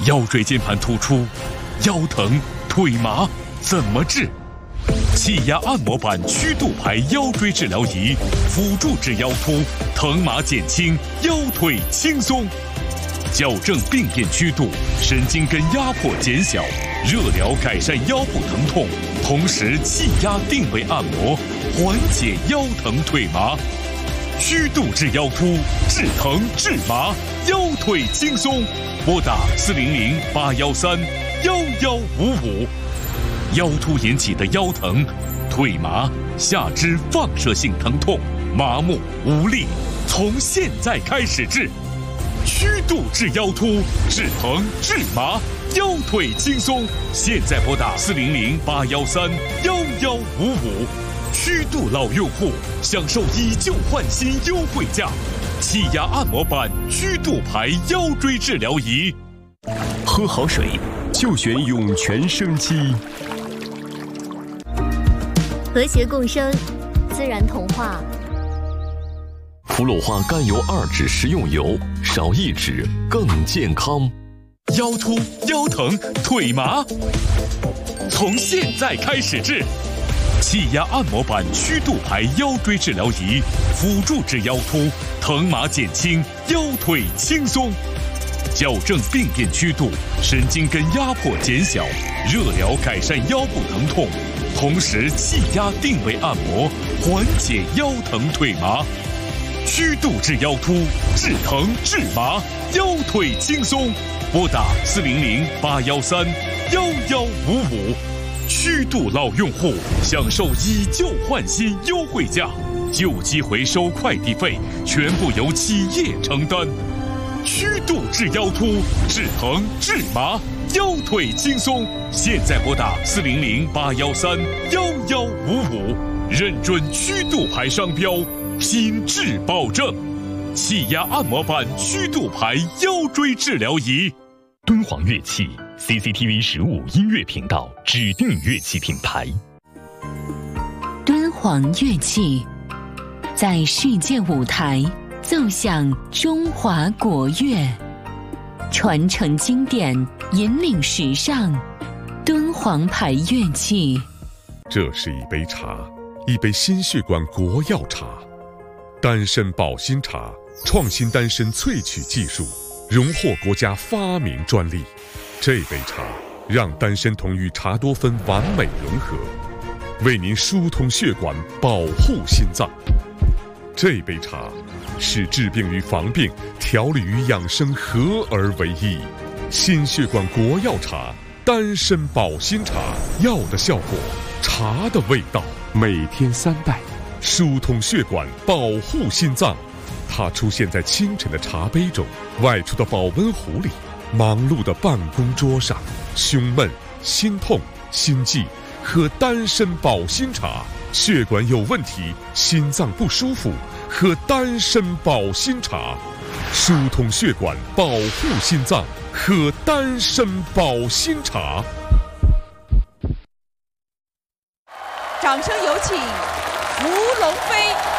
腰椎间盘突出、腰疼、腿麻怎么治？气压按摩板曲度牌腰椎治疗仪，辅助治腰突，疼麻减轻，腰腿轻松。矫正病变曲度，神经根压迫减小，热疗改善腰部疼痛，同时气压定位按摩，缓解腰疼腿麻。曲度治腰突，治疼治麻，腰腿轻松。拨打400-813-1155。腰突引起的腰疼、腿麻、下肢放射性疼痛、麻木无力，从现在开始治。曲度治腰突，治疼治麻，腰腿轻松。现在拨打400-813-1155。曲度老用户享受以旧换新优惠价，气压按摩板曲度牌腰椎治疗仪。 喝好水就选涌泉生机。 和谐共生，自然同化。 氟氯化甘油2酯食用油，少1酯更健康。 腰突、腰疼、腿麻，从现在开始治。气压按摩板曲度牌腰椎治疗仪，辅助治腰突，疼麻减轻，腰腿轻松。矫正病变曲度，神经根压迫减小，热疗改善腰部疼痛，同时气压定位按摩，缓解腰疼腿麻。曲度治腰突，治疼治麻，腰腿轻松。拨打400-813-1155。曲度老用户享受以旧换新优惠价，旧机回收快递费全部由企业承担。曲度治腰突，治疼治麻，腰腿轻松。现在拨打400-813-1155，认准曲度牌商标，品质保证。气压按摩板曲度牌腰椎治疗仪。 敦煌乐器 CCTV 15音乐频道指定乐器品牌。 敦煌乐器在世界舞台奏响中华国乐，传承经典，引领时尚。敦煌牌乐器。 这是一杯茶，一杯心血管国药茶，丹参保心茶，创新丹参萃取技术，荣获国家发明专利。这杯茶让丹参酮与茶多酚完美融合，为您疏通血管，保护心脏。这杯茶使治病与防病、调理与养生合而为一。心血管国药茶，丹参保心茶，药的效果，茶的味道。每天3袋，疏通血管，保护心脏。它出现在清晨的茶杯中，外出的保温壶里，忙碌的办公桌上。胸闷、心痛、心悸，喝丹参保心茶。血管有问题，心脏不舒服，喝丹参保心茶。疏通血管，保护心脏，喝丹参保心茶。 掌声有请吴龙飞。